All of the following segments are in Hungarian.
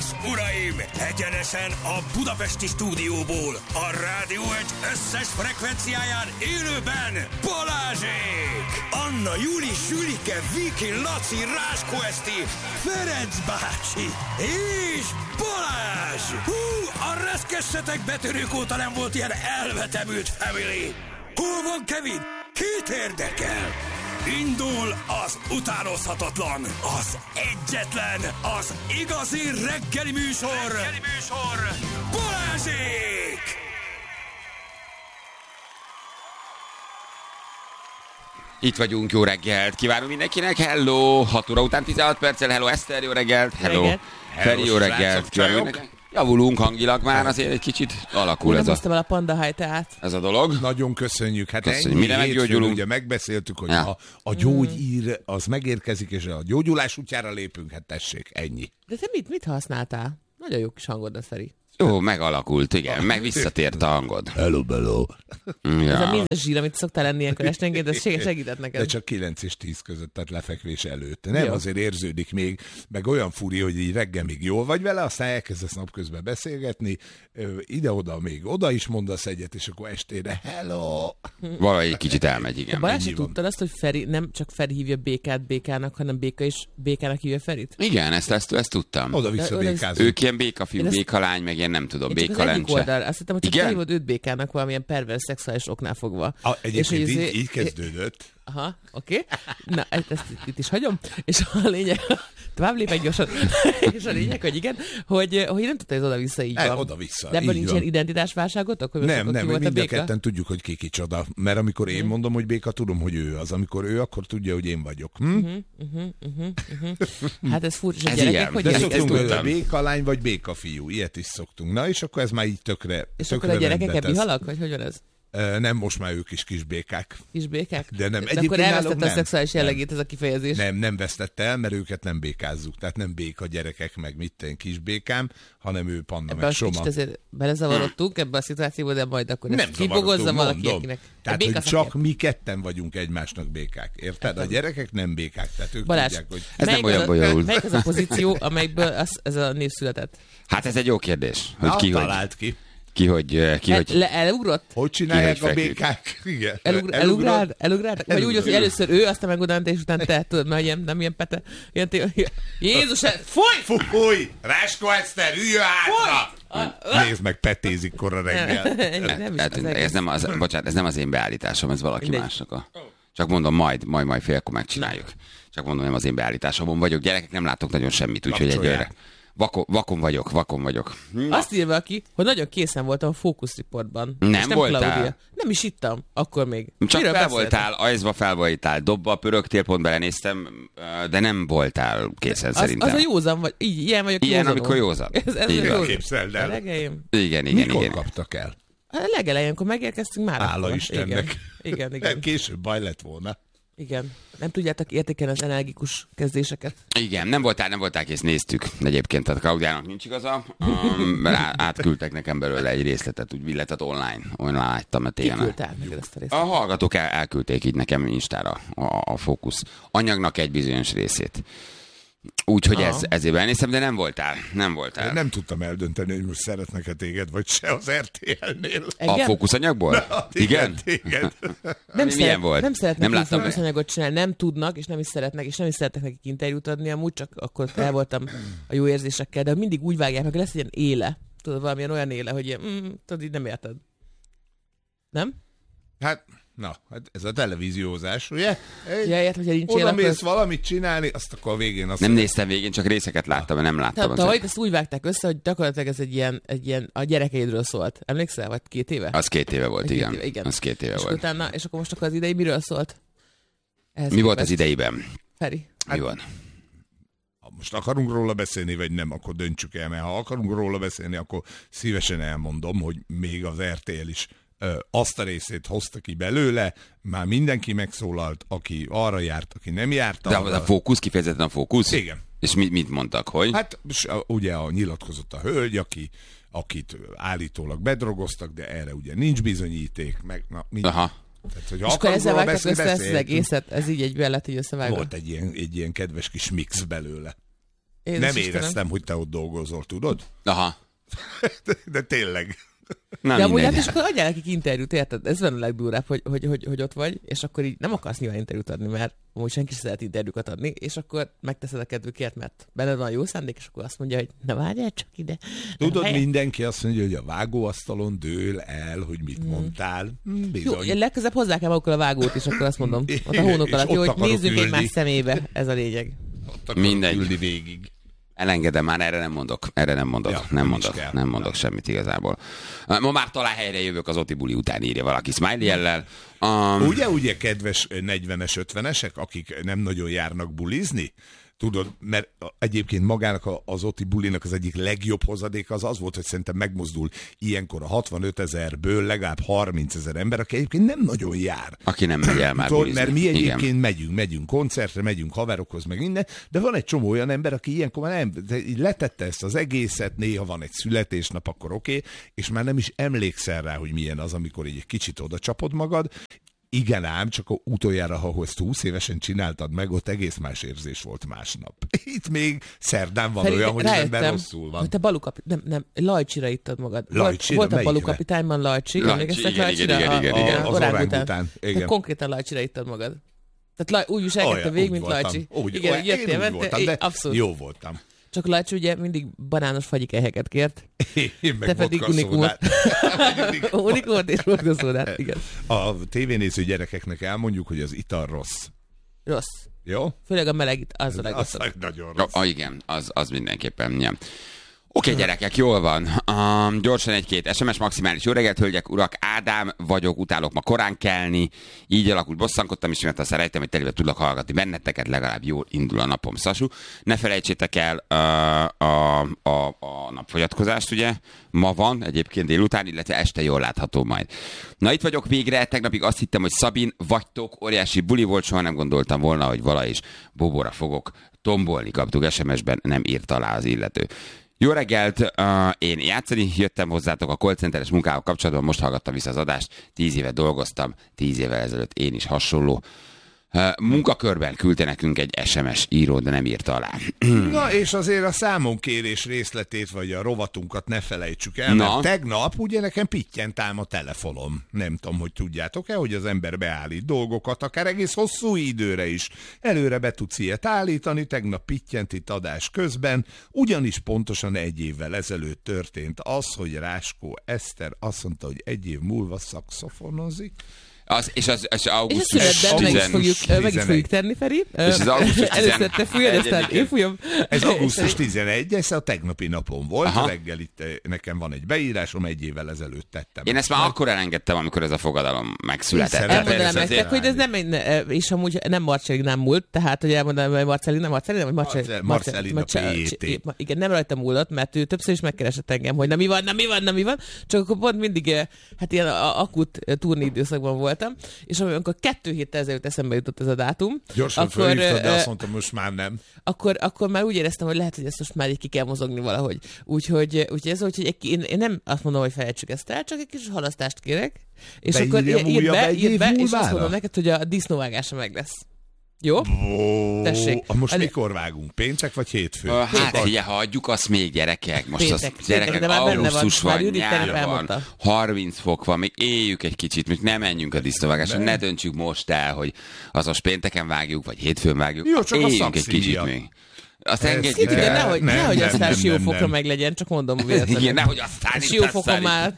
és uraim, egyenesen a budapesti stúdióból, a Rádió 1 összes frekvenciáján élőben Balázsék! Anna, Júli, Sülike, Viki, Laci, Ráskó Eszti, Ferenc bácsi és Balázs! Hú, a reszkessetek betörők óta nem volt ilyen elvetemült family! Hol van Kevin? Kit érdekel? Indul az utánozhatatlan, az egyetlen, az igazi reggeli műsor, Balázsék! Itt vagyunk, jó reggelt kívánunk mindenkinek, hello, 6 óra után 16 perccel, hello Eszter, jó reggelt, hello, Feri, jó reggelt kívánunk mindenkinek. Javulunk hangilag már, azért egy kicsit alakul ez el a Panda High teát. Ez a dolog. Nagyon köszönjük. Hát köszönjük. Mire meggyógyulunk? Ugye megbeszéltük, hogy a gyógyír az megérkezik, és a gyógyulás útjára lépünk, hát tessék, ennyi. De te mit használtál? Nagyon jó kis hangod, Feri. Jó, megalakult, igen, meg visszatért a hangod. Hello, bello. Ja. Ez a minden zsír, amit szoktál lenni ilyenkor esténként, ez segített neked. De csak 9 és 10 között, tehát lefekvés előtt. Nem, jó. Azért érződik még, meg olyan furi, hogy így reggel még jól vagy vele, aztán elkezdesz napközben beszélgetni, ide-oda még oda is mondasz egyet, és akkor estére hello. Valahogy egy kicsit elmegy, igen. Balázs, tudtad azt, hogy Feri, nem csak Feri hívja Békát Békának, hanem Béka is Békának hívja Ferit? Igen, ezt tudtam. Oda-vissza békázunk. Ők ilyen békafiú, békalány, meg ilyen nem tudom, békalencse. Azt hittem, hogy csak hívod őt Békának valamilyen pervers szexuális oknál fogva. Egyébként így kezdődött. Aha, oké. Na, ezt itt is hagyom. És a lényeg, tovább lépek gyorsan. És a lényeg, hogy igen, hogy nem tudta, hogy oda-vissza így van. Oda-vissza. De ebben nincs ilyen identitásválságotok? Nem, mind a ketten tudjuk, hogy ki kicsoda. Mert amikor én mondom, hogy Béka, tudom, hogy ő az. Amikor ő, akkor tudja, hogy én vagyok. Hát ez furcsa, hogy gyerekek, hogy de szoktunk, békalány vagy békafiú. Ilyet is szoktunk. Na, és akkor ez már így tökre. És akkor a gyerekek ebbi halak, vagy hogy van ez? Nem, most már ők is kisbékák. Kisbékák? De nem. De akkor elvesztette a szexuális jellegét ez a kifejezés. Nem vesztette el, mert őket nem békázzuk. Tehát nem béka gyerekek, meg mitten kisbékám, hanem ő Panna, meg Soma. Kicsit azért belezavarodtunk ebbe a szituációba, de majd akkor ezt kibogozza valaki, akinek. Tehát, hogy csak mi ketten vagyunk egymásnak békák. Érted? A gyerekek nem békák. Tehát ők Balázs, tudják, hogy... Ez nem olyan bonyolult. Melyik az a pozíció, amelyikből ez a név született? Hát ez egy jó kérdés. Hogy ki talált ki. Ki hogy... Elugrott? Hogy csinálják a békák? Igen. Elugrált? Vagy úgy, hogy először ő, aztán meg utána, és utána te, tudod, mert nem ilyen pete. Jézus, fúj! Ráskó Eszter, üljön hátra! Nézd meg, petézik korra reggel. Ez nem az én beállításom, ez valaki másnak. Csak mondom, majd félkor megcsináljuk. Csak mondom, nem az én beállításomon vagyok. Gyerekek, nem látok nagyon semmit, úgyhogy egyőre. Vakon vagyok. Azt írva ki, hogy nagyon készen voltam a Focus Reportban. Nem voltál? Claudia. Nem is ittam, akkor még. Csak fel voltál, dobba, pörögtél, pont belenéztem, de nem voltál készen szerintem. Az a józan vagy, ilyen vagyok józanul. Ilyen, amikor józan. Ez képzeld el. Igen. Mikor kaptak el? A legelején, amikor megérkeztünk már. Hála Istennek. Igen. Később baj lett volna. Igen. Nem tudjátok értékelni az energikus kezdéseket. Igen, nem voltál kész, néztük. Egyébként a Klaudiának nincs igaza. Átküldtek nekem belőle egy részletet, úgy billetett online láttam a télen. Ki küldte neked ezt a részletet? A hallgatók elküldték így nekem Instára a Fókusz anyagnak egy bizonyos részét. Úgyhogy ezért elnéztem, de nem voltál. Nem tudtam eldönteni, hogy most szeretnek-e téged, vagy se az RTL-nél. A fókuszanyagból? Igen? Milyen volt? Nem szeretnek fókuszanyagot csinálni, nem tudnak, és nem is szeretnek, és nem is szeretnek nekik interjút adni, amúgy csak akkor el voltam a jó érzésekkel, de mindig úgy vágják meg, hogy lesz egy ilyen éle. Tudod, valamilyen olyan éle, hogy ilyen, tudod, így nem érted. Nem? Hát ez a televíziózás, ugye? Hogyha nincs oda mész valamit csinálni, azt akkor a végén... Nem néztem végén, csak részeket láttam, mert nem láttam. Tavaly ezt úgy vágták össze, hogy gyakorlatilag ez egy ilyen a gyerekeidről szólt. Emlékszel? Vagy 2 éve? Az 2 éve volt, igen. Az 2 éve volt. És akkor most az idei miről szólt? Mi volt az ideiben? Feri. Mi van? Ha most akarunk róla beszélni, vagy nem, akkor döntsük el, mert ha akarunk róla beszélni, akkor szívesen elmondom, hogy még az RTL is azt a részét hozta ki belőle, már mindenki megszólalt, aki arra járt, aki nem járt. De a Fókusz, kifejezetten a Fókusz? Igen. És mit mondtak, hogy? Hát ugye nyilatkozott a hölgy, akit állítólag bedrogoztak, de erre ugye nincs bizonyíték, meg Aha. Tehát, hogy és akkor ezzel vágtak össze ezt az egészet, ez így egy lett így összevágva. Volt egy ilyen kedves kis mix belőle. Nem éreztem, hogy te ott dolgozol, tudod? Aha. De tényleg. Nem de amúgy mindegy. hát is akkor adjál nekik interjút, érted? Ez van a legdurvább, hogy ott vagy, és akkor így nem akarsz nyilván interjút adni, mert amúgy senki sem szeret interjúkat adni, és akkor megteszed a kedvükért, mert benned van jó szándék, és akkor azt mondja, hogy na várjál csak ide. Tudod, mindenki azt mondja, hogy a vágóasztalon dől el, hogy mit mondtál. Bizony. Jó, legközebb hozzá kell magukkal a vágót, és akkor azt mondom. Ott a Igen, hónok és alatt, ott jó, hogy akarok nézzük ülni. egymás szemébe, ez a lényeg. Ott akarok Mindegy. ülni végig. Elengedem már, erre nem mondok. Ja, Nem mondok semmit igazából. Ma már talán helyre jövök az Oti buli után, írja valaki smiley jellel. Ugye, kedves 40-es, 50-esek, akik nem nagyon járnak bulizni? Tudod, mert egyébként magának az Oti bulinak az egyik legjobb hozadéka az volt, hogy szerintem megmozdul ilyenkor a 65 000-ből legalább 30 000 ember, aki egyébként nem nagyon jár. Aki nem megy el már bulizni. Mert mi egyébként Igen. megyünk koncertre, megyünk haverokhoz, meg minden, de van egy csomó olyan ember, aki ilyenkor már nem, de így letette ezt az egészet, néha van egy születésnap, akkor oké, és már nem is emlékszel rá, hogy milyen az, amikor így egy kicsit oda csapod magad. Igen ám, csak a utoljára, ha ezt 20 évesen csináltad meg, ott egész más érzés volt másnap. Itt még szerdán van olyan, hogy az ember rosszul van. Hogy te nem, Lajcsira ittad magad. Lajcsira? Volt a Melyikre? Balukapitányban Lajcsi, Lajcsi, emlékeztek igen, Lajcsira? igen. Az orángután. Tehát konkrétan Lajcsira ittad magad. Tehát úgy viselkedte végig, mint Lajcsi. Igen, én úgy voltam, de abszolút. jó voltam. Csak Lajcsi ugye mindig banános fagyikelyheket kért. Én meg Te pedig unikumot. Unikumot és vodkaszódát, igen. A tévénéző gyerekeknek elmondjuk, hogy az ital rossz. Rossz. Jó? Főleg a meleg, az a legrosszabb. Az nagyon rossz. Igen, az mindenképpen. Ja. Oké, gyerekek, jól van. Gyorsan egy-két SMS, maximális jó reggelt, hölgyek, urak, Ádám vagyok, utálok ma korán kelni. Így alakult, bosszankodtam is, mert azt rejtem, hogy telibe tudlak hallgatni benneteket, legalább jól indul a napom, Szasú. Ne felejtsétek el a napfogyatkozást, ugye? Ma van, egyébként délután, illetve este jól látható majd. Na, itt vagyok végre, tegnapig azt hittem, hogy Szabin, vagytok, óriási buli volt, soha nem gondoltam volna, hogy vala is Bobóra fogok tombolni, kaptuk SMS-ben, nem írt alá az illető. Jó reggelt, én játszani jöttem hozzátok a call centeres munkával kapcsolatban, most hallgattam vissza az adást, 10 éve dolgoztam, 10 évvel ezelőtt én is hasonló munkakörben küldte nekünk egy SMS író, de nem írta alá. Na, és azért a számonkérés részletét, vagy a rovatunkat ne felejtsük el, Na. mert tegnap ugye nekem pittyent ám a telefonom. Nem tudom, hogy tudjátok-e, hogy az ember beállít dolgokat, akár egész hosszú időre is. Előre be tudsz ilyet állítani, tegnap pittyent itt adás közben, ugyanis pontosan 1 évvel ezelőtt történt az, hogy Ráskó Eszter azt mondta, hogy 1 év múlva szaxofonozik. És És a augusztus születben meg is fogjuk tenni, Feri. És az augusztus Először te fújod, aztán én fújom. Ez augusztus 11, ez a tegnapi napon volt, Aha. reggel itt nekem van egy beírásom, 1 évvel ezelőtt tettem. Én ezt már akkor elengedtem, amikor ez a fogadalom megszületett. Én Tehát Elmondanám ez nektek, azért- hogy ez nem, és amúgy nem Marcelli nem múlt, tehát, hogy elmondanám, hogy Marcelli, vagy Marcellina P.E.T.. Igen, nem rajta múlott, mert ő többször is megkeresett engem, hogy na mi van, csak akkor pont mindig, hát ilyen akut turné időszakban voltam, és amikor 2 héttel ezelőtt eszembe jutott ez a dátum, Gyorsan akkor, fölhívtad, de azt mondtam, most már nem. akkor már úgy éreztem, hogy lehet, hogy ezt most már így ki kell mozogni valahogy. Úgyhogy ez, hogy én nem azt mondom, hogy felejtsük ezt el, csak egy kis halasztást kérek, és akkor írd be, és azt mondom neked, hogy a disznóvágása meg lesz. Jó? Tessék. Most mikor vágunk? Péntek vagy hétfő? Hát figyelj, hagyjuk azt még, gyerekek. Most Péntek, az gyerekek, de már benne van. augusztus Már van, Judit nyár tegnap van, elmondta. 30 fok van, még éljük egy kicsit, még nem menjünk a disznóvágásra, ne döntsük most el, hogy az most pénteken vágjuk, vagy hétfőn vágjuk. Jó, csak a éljünk egy kicsit szakszíja. még. Azt Ez engedjük Igen, el. nehogy aztán nem, siófokra nem. meglegyen, csak mondom véletlenül. Igen, nehogy aztán itt Siófokon aztán már.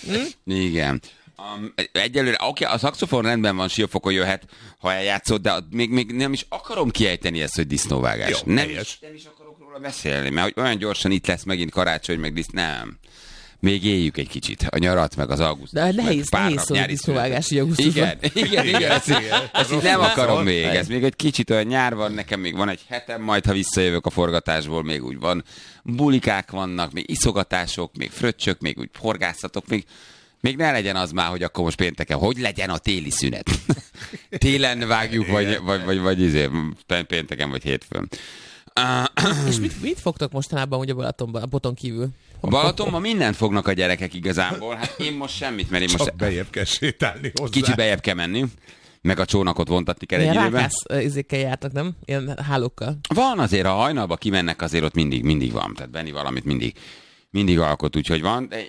Igen. Egyelőre, oké, a szaxofon rendben van, siófokon jöhet, ha eljátszod, de még nem is akarom kiejteni ezt, hogy disznóvágás. Jó, nem helyes. is akarok róla beszélni, mert hogy olyan gyorsan itt lesz megint karácsony, meg nem. Még éljük egy kicsit a nyarat, meg az augusztus. De nehéz szó disznóvágás így augusztusban. Igen, ezt így nem akarom még. Ez még egy kicsit olyan nyár van, nekem még van egy hetem, majd ha visszajövök a forgatásból, még úgy van. Bulikák vannak, még iszogatások, még fröccsök, még úgy horgászatok, még ne legyen az már, hogy akkor most pénteken, hogy legyen a téli szünet. Télen vágjuk, vagy pénteken, vagy hétfőn. És mit fogtok mostanában ugye Balatonban, a boton kívül? A Balatonban mindent fognak a gyerekek igazából. Hát én most semmit, mert én most Csak bejebb kell sétálni hozzá. kicsit bejebb kell menni. meg a csónakot vontatni kell egy Ilyen időben. rákász izékkel jártak, nem? Ilyen hálókkal. Van azért, ha hajnalba kimennek, azért ott mindig van. Tehát Benni valamit mindig alkot, úgyhogy van, de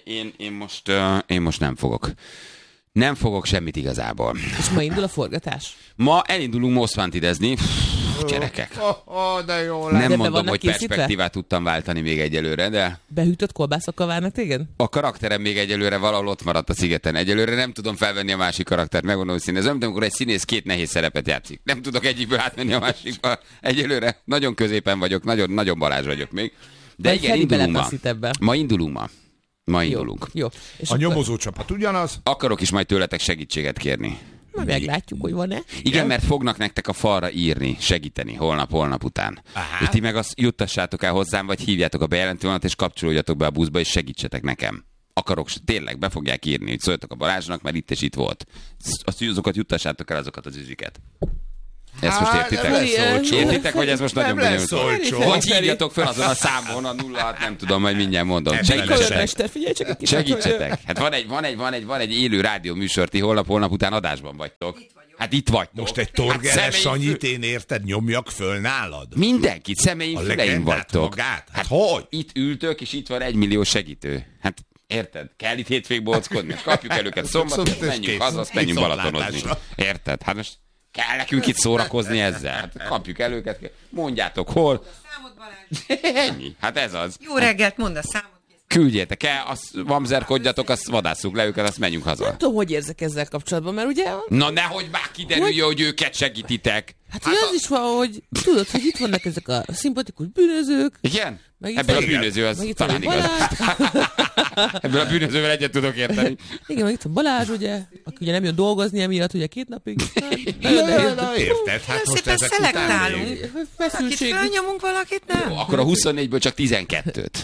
én most nem fogok. Nem fogok semmit igazából. És ma indul a forgatás? Ma elindulunk Most Wanted-ezni. Gyerekek. De jó Nem be mondom, vannak hogy készítve? perspektívát tudtam váltani még egyelőre, de Behűtött kolbászokkal várnak téged? a karakterem még egyelőre valahol ott maradt a szigeten. Egyelőre nem tudom felvenni a másik karaktert, megmondom, hogy ez olyan, amikor egy színész 2 nehéz szerepet játszik. Nem tudok egyikből átmenni a másikba. Egyelőre nagyon középen vagyok, nagyon Balázs vagyok még. De Vagy igen, Feri indulunk ma. beletaszít ebbe. Ma indulunk. Ma indulunk. Jó. És A akkor nyomozócsapat ugyanaz? Akarok is majd tőletek segítséget kérni. majd meglátjuk, hogy van-e. Igen, mert fognak nektek a falra írni, segíteni holnap után. Aha. És ti meg azt juttassátok el hozzám, vagy hívjátok a bejelentővonalat, és kapcsolódjatok be a buszba, és segítsetek nekem. Akarok, tényleg be fogják írni, hogy szóljatok a Balázsnak, mert itt és itt volt. Azokat juttassátok el, azokat az üziket. Ezt most értitek? nem lesz olcsó. Értitek, hogy ez most nagyon lesz bonyolult? olcsó. Hogy hívjatok fel azon a számon, a 06, nem tudom, majd mindjárt mondom. Nem Segítsetek. Körmester, figyelj csak egy kicsit. Segítsetek. Hát van egy élő rádió műsor, ti holnap után adásban vagytok. Hát itt vagytok. Most egy Hát Torgeres személyi Sanyit én érted, nyomjak föl nálad? Mindenkit, személyi A füleim legendát vagytok. magát? Hát hogy? Itt ültök, és itt van 1 millió segítő. Hát érted? Kell itt hétvég bóckodni? Kapjuk el őket szombaton, Viszont ez menjünk kész. haza, azt menjünk Balatonozni. Viszontlátásra. Érted? Hát most kell nekünk itt szórakozni ezzel? Hát kapjuk el őket, mondjátok hol. Számot, Balázs. Ennyi. Hát ez az. Jó reggelt, mondd a számot. Küldjétek el, azt vamzerkodjatok, azt vadásszuk le őket, azt menjünk haza. Nem tudom, hogy érzek ezzel kapcsolatban, mert ugye... Na nehogy már kiderüljön, hogy őket segítitek. Hát ugye az is van, hogy tudod, hogy itt vannak ezek a szimpatikus bűnözők. Igen? Meg itt Ebből a van- bűnöző az meg itt van talán egy igaz. Balázs. Ebből a bűnözővel egyet tudok érteni. Igen, meg itt van Balázs, ugye, aki ugye nem jön dolgozni emiatt, ugye 2 napig. Nagyon nehéz. Na, érted, hát most Szépen ezek után szelektálunk. még. Akit Feszültség. fölnyomunk, valakit nem. Jó, akkor a 24-ből csak 12-t.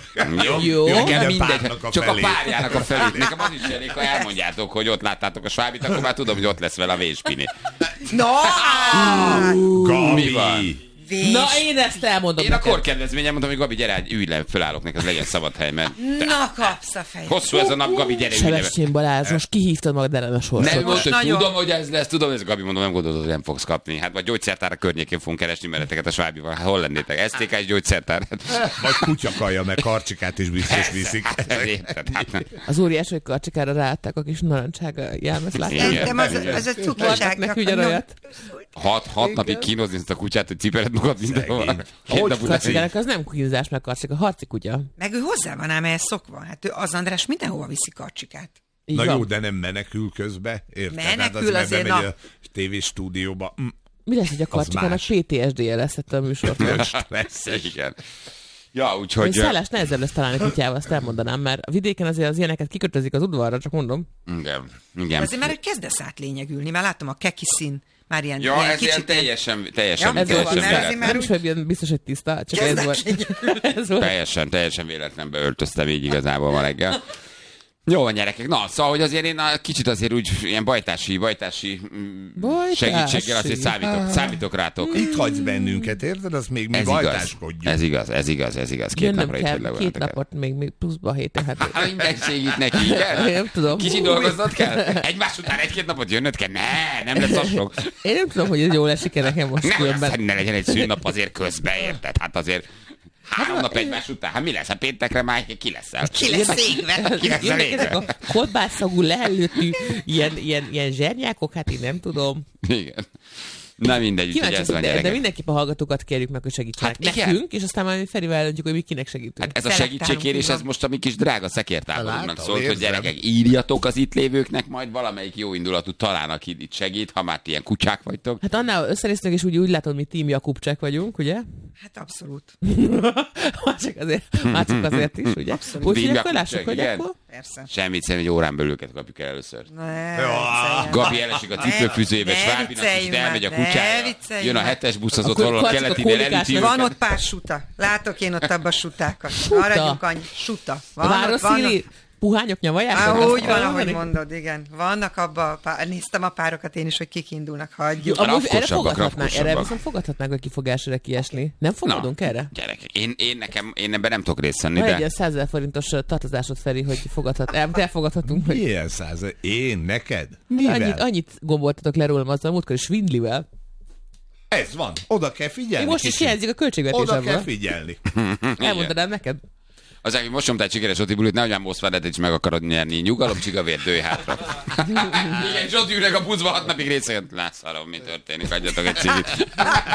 Jó. Nekem Minden mindegy, párnak a csak a felét. párjának a felét. Nekem az is elég, ha elmondjátok, hogy ott láttátok a Svábit, akkor már tudom, hogy ott lesz vele a Véspini. No! Mi van? Gabi! Na, én ezt elmondom Én a neked. korkedvezményen mondom, hogy Gabi, gyere, ülj le, fölállok neked, legyen szabad hely, mert Na, kapsz a fejed. hosszú ez a nap, Gabi, gyere, ülj le. Sebestyén Balázs, most kihívtad magad ellen a sorsot. Nem mondta, hogy nagyon. tudom, hogy ez lesz, tudom, ez Gabi, mondom, nem gondolod, hogy nem fogsz kapni. Hát vagy gyógyszertára környékén fogunk keresni mereteket a Svábival. Hát hol lennétek? STK-s gyógyszertár. Vagy kutyakaja, meg karcsikát is biztos viszik. Hát, érted? Hát, Az óriás, hogy karcsikára ráállták a kis narancsága jelmez, látják. Igen. Szerintem az a Voltak cukiság. neki ugyanolyat. 6 napig kínozni ezt a kutyát, hogy cipered magad mindenhol. Szegény. Két Hogy nap után- Karcsikának az nem kínzás, meg karcsika, harci kutya. Meg ő hozzá van ám ehhez szokva. Hát ő, az András mindenhova viszi karcsikát. Így Na van. jó, de nem menekül közbe, érted? Menekül hát azért, bemegy na. a tévéstúdióba. Mi lesz, hogy a karcsikának más. PTSD-je lesz ettől a műsortól? Igen. Ja, Hogy úgyhogy... szállás nehezebb lesz találni kutyával, azt elmondanám, mert a vidéken azért az ilyeneket kikötözik az udvarra, csak mondom. Igen. Azért már hogy kezdesz átlényegülni, már látom a keki szín, már ilyen, Ja, ilyen ez ilyen teljesen Ja, ez jó van, teljesen mert azért már Nem is vagy ilyen biztos, hogy tiszta, csak ez volt. Ez volt. teljesen véletlenbe öltöztem így igazából ma reggel. Jó van, gyerekek. Na, szóval, hogy azért én kicsit azért úgy ilyen bajtási segítséggel azért számítok rátok. Itt hagysz bennünket, érted? Az még mi bajtáskodjunk. Ez igaz. 2 Jönnöm napra itt kell, hogy 2 legalább. napot még pluszba héten. Hát, Hát minden segít neki, igen? én nem tudom. Kicsit dolgoznod kell? Egymás után 1-2 napot jönnöd kell? Nem lesz az sok. Én nem tudom, hogy ez jól esik-e nekem most különben. Ne legyen egy szűnnap azért közbe, érted? Hát azért 3 nap egymás után. Hát mi lesz? Hát péntekre már ki leszel? Ki lesz égve? Ki lesz Jönnek ezek elégve? a kolbászszagú lehelőtű ilyen zsernyákok, hát én nem tudom. Igen. Na mindegy, úgyhogy ez Kíváncsi, van, de gyerekek. mindenképp a hallgatókat kérjük meg, hogy segítsenek Hát igen. nekünk, és aztán majd Ferivel eldöntjük, hogy mi kinek segítünk. Hát ez a Szelektálunk, segítségkérés, így ez van. most a mi kis drága szekértáborunknak Látom, szólt, hogy érzem. gyerekek, írjatok az itt lévőknek, majd valamelyik jó indulatú talán, aki itt segít, ha már ti ilyen kutyák vagytok. Hát annál összenéztünk, és úgy látod, mi Team Jakubcsek vagyunk, ugye? Hát abszolút. Már csak azért is, ugye? Úgyhogy Team akkor lássuk, Jakubcsek, hogy igen. akkor... Persze. Semmit, szerintem egy órán belül őket kapjuk el először. Ne, Jó. vicceljen. Gabi elesik a cipőfűzőjébe, Ne Svábinak, és vicceljünk elmegy a már, ne kutyája. vicceljünk Jön a már. 7-es busz, az ott Akkor valahol a Karcika keletinél kódikás elüti meg. Van őket. ott pár suta. Látok én ott abba sutákat. Maradjunk annyi. Suta. Van Váró ott, van Szili, ott. puhányok nyavalják? Úgy van, ahogy mondod, igen. Vannak abban, néztem a párokat én is, hogy kik indulnak, hagyjuk. Erre viszont fogadhatnánk, hogy kifogásra kiesni. Nem fogadunk erre? Gyerekek, én ebben nem tudok részt venni, de... egy ilyen 100 000 forintos tartozásod, Feri, hogy elfogadhatunk. Hogy... Milyen 100 000? Én? Neked? Mivel? Annyit gomboltatok le rólam azzal múltkor, és Svindlivel. Ez van. Oda kell figyelni. Most is hiányzik a költségvetésemből. Oda kell figyelni. Elmondanám neked? Az, aki most nyomtál sikeres Zsoti bulit, nehogy most veled is meg akarod nyerni. Nyugalom, csigavér, dőj hátra. Igen, Zsoti üreg a buszba 6 napig részegen. Lászarom, mi történik, adjatok egy cigit.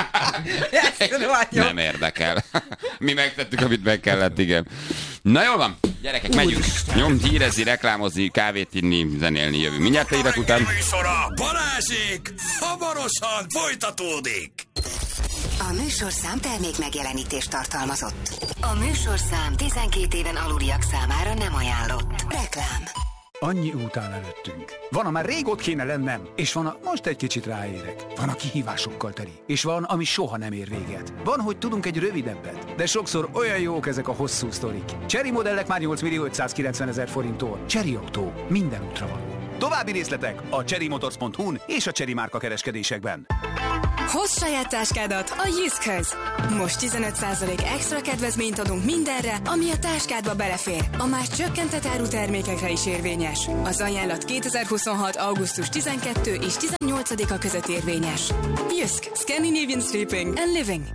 Nem érdekel. Mi megtettük, amit meg kellett, igen. Na jól van, gyerekek, megyünk. Nyom, hírezni, reklámozni, kávét inni, zenélni, jövünk. Mindjárt a hírek után. Balázsék hamarosan folytatódik. A műsorszám termék megjelenítést tartalmazott. A műsorszám 12 éven aluliak számára nem ajánlott. Reklám. Annyi út áll előttünk. Van, már rég ott kéne lennem, és van, most egy kicsit ráérek. Van, a kihívásokkal teli, és van, ami soha nem ér véget. Van, hogy tudunk egy rövidebbet, de sokszor olyan jók ezek a hosszú sztorik. Chery modellek már 8.590.000 forinttól. Chery Autó, minden útra való. További részletek a cherrymotors.hu-n és a Chery márka kereskedésekben. Hozz saját táskádat a Jyskhez! Most 15% extra kedvezményt adunk mindenre, ami a táskádba belefér. A más csökkentett áru termékekre is érvényes. Az ajánlat 2026. augusztus 12 és 18-a között érvényes. Jysk, Scandinavian Sleeping and Living.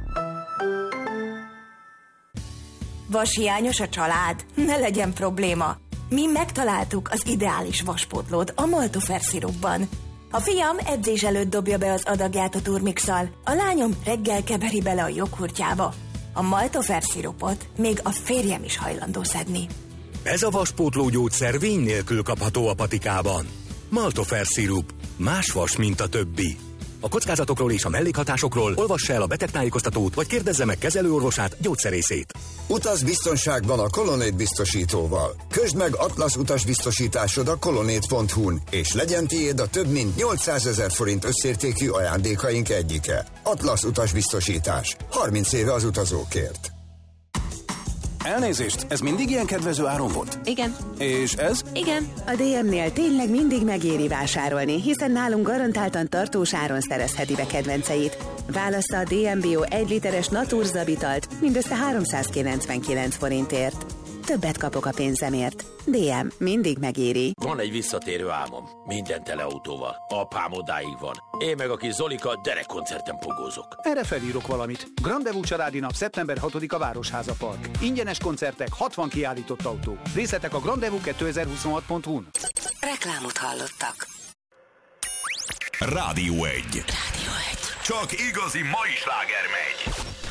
Vashiányos a család? Ne legyen probléma. Mi megtaláltuk az ideális vaspótlót a Maltofer szirupban. A fiam edzés előtt dobja be az adagját a turmixal, a lányom reggel keveri bele a joghurtjába. A Maltofer szirupot még a férjem is hajlandó szedni. Ez a vaspótló gyógyszer vény nélkül kapható a patikában. Maltofer szirup. Más vas, mint a többi. A kockázatokról és a mellékhatásokról olvassa el a betegtájékoztatót, vagy kérdezze meg kezelőorvosát, gyógyszerészét. Utaz biztonságban a Colonnade biztosítóval. Közd meg Atlasz utasbiztosításod a colonnade.hu-n, és legyen tiéd a több mint 800 000 forint összértékű ajándékaink egyike. Atlasz utasbiztosítás. 30 éve az utazókért. Elnézést, ez mindig ilyen kedvező áron volt? Igen. És ez? Igen. A DM-nél tényleg mindig megéri vásárolni, hiszen nálunk garantáltan tartós áron szerezheti be kedvenceit. Válassza a DM Bio 1 literes Naturzabitalt mindössze 399 forintért. Többet kapok a pénzemért. DM mindig megéri. Van egy visszatérő álmom. Minden teleautóval. Apám odáig van. Én meg a kis Zolika derekkoncerten pogózok. Erre felírok valamit. Grandevú családi nap szeptember 6-a Városháza Park. Ingyenes koncertek, 60 kiállított autó. Részletek a grandevú2026.hu-n. Reklámot hallottak. Rádió 1. Rádió 1. Csak igazi mai sláger megy.